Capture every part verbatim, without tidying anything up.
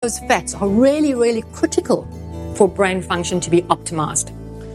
those fats are really, really critical for brain function to be optimized.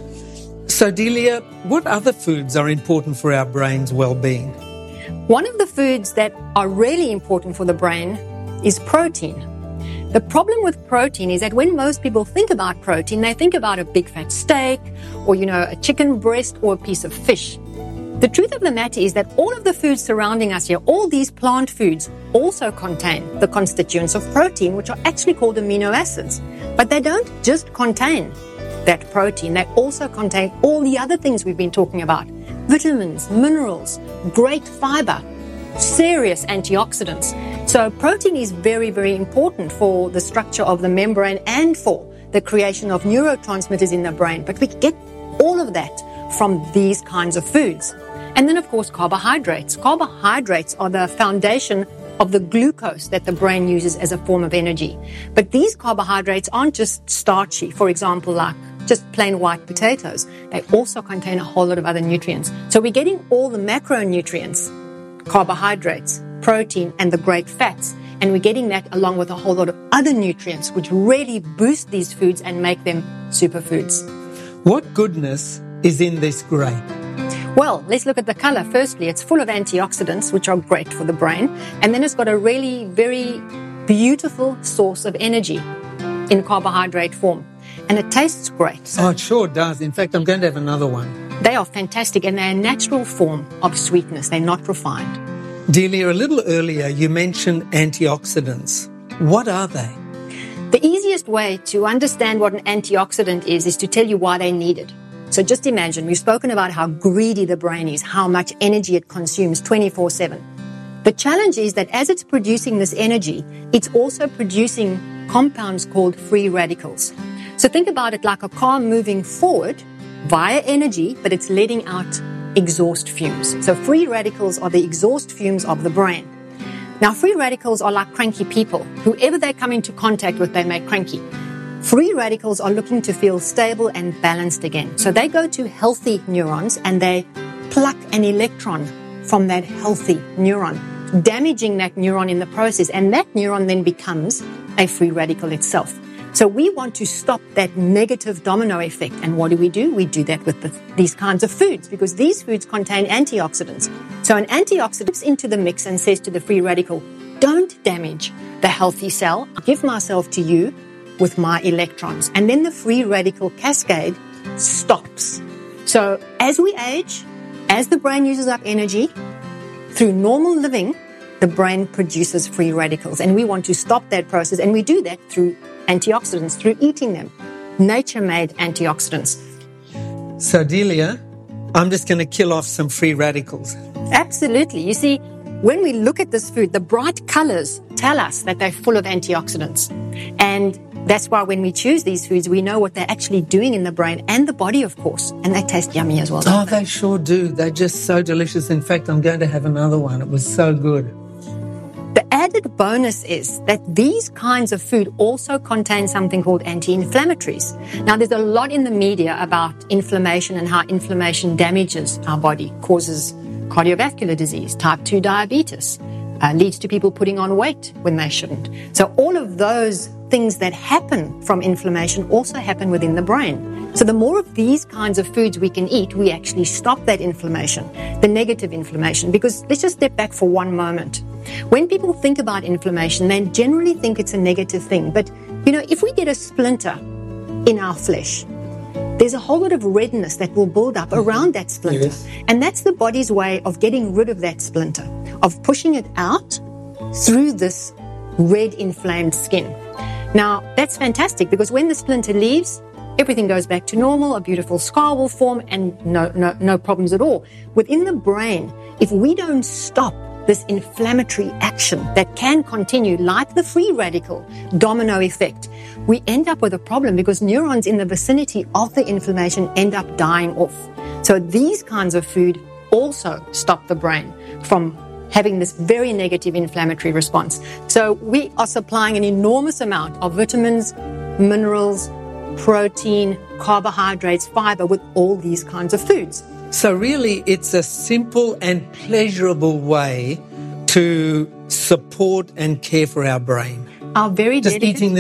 So, Delia, what other foods are important for our brain's well-being? One of the foods that are really important for the brain is protein. The problem with protein is that when most people think about protein, they think about a big fat steak or, you know, a chicken breast or a piece of fish. The truth of the matter is that all of the foods surrounding us here, all these plant foods, also contain the constituents of protein, which are actually called amino acids. But they don't just contain that protein. They also contain all the other things we've been talking about. Vitamins, minerals, great fiber, serious antioxidants. So protein is very, very important for the structure of the membrane and for the creation of neurotransmitters in the brain. But we get all of that from these kinds of foods. And then, of course, carbohydrates. Carbohydrates are the foundation of the glucose that the brain uses as a form of energy. But these carbohydrates aren't just starchy, for example, like just plain white potatoes. They also contain a whole lot of other nutrients. So we're getting all the macronutrients, carbohydrates, protein, and the great fats. And we're getting that along with a whole lot of other nutrients, which really boost these foods and make them superfoods. What goodness is in this grape? Well, let's look at the color. Firstly, it's full of antioxidants, which are great for the brain. And then it's got a really very beautiful source of energy in carbohydrate form. And it tastes great. So oh, it sure does. In fact, I'm going to have another one. They are fantastic, and they're a natural form of sweetness. They're not refined. Delia, a little earlier, you mentioned antioxidants. What are they? The easiest way to understand what an antioxidant is is to tell you why they're needed. So just imagine, we've spoken about how greedy the brain is, how much energy it consumes twenty-four seven. The challenge is that as it's producing this energy, it's also producing compounds called free radicals. So think about it like a car moving forward via energy, but it's letting out exhaust fumes. So free radicals are the exhaust fumes of the brain. Now, free radicals are like cranky people. Whoever they come into contact with, they make cranky. Free radicals are looking to feel stable and balanced again. So they go to healthy neurons and they pluck an electron from that healthy neuron, damaging that neuron in the process. And that neuron then becomes a free radical itself. So we want to stop that negative domino effect. And what do we do? We do that with the, these kinds of foods, because these foods contain antioxidants. So an antioxidant comes into the mix and says to the free radical, don't damage the healthy cell. I'll give myself to you with my electrons. And then the free radical cascade stops. So as we age, as the brain uses up energy, through normal living, the brain produces free radicals. And we want to stop that process. And we do that through antioxidants, through eating them. Nature-made antioxidants. So, Delia, I'm just going to kill off some free radicals. Absolutely. You see, when we look at this food, the bright colors tell us that they're full of antioxidants. And that's why when we choose these foods, we know what they're actually doing in the brain and the body, of course. And they taste yummy as well. Oh, they? they sure do. They're just so delicious. In fact, I'm going to have another one. It was so good. The added bonus is that these kinds of food also contain something called anti-inflammatories. Now, there's a lot in the media about inflammation and how inflammation damages our body, causes cardiovascular disease, type two diabetes, uh, leads to people putting on weight when they shouldn't. So all of those things that happen from inflammation also happen within the brain. So the more of these kinds of foods we can eat, we actually stop that inflammation, the negative inflammation. Because let's just step back for one moment. When people think about inflammation, they generally think it's a negative thing. But, you know, if we get a splinter in our flesh, there's a whole lot of redness that will build up around that splinter. Yes. And that's the body's way of getting rid of that splinter, of pushing it out through this red inflamed skin. Now, that's fantastic, because when the splinter leaves, everything goes back to normal, a beautiful scar will form, and no, no, no problems at all. Within the brain, if we don't stop this inflammatory action that can continue, like the free radical domino effect, we end up with a problem, because neurons in the vicinity of the inflammation end up dying off. So these kinds of food also stop the brain from having this very negative inflammatory response. So we are supplying an enormous amount of vitamins, minerals, protein, carbohydrates, fiber with all these kinds of foods. So really, it's a simple and pleasurable way to support and care for our brain. Our very Just delicate, eating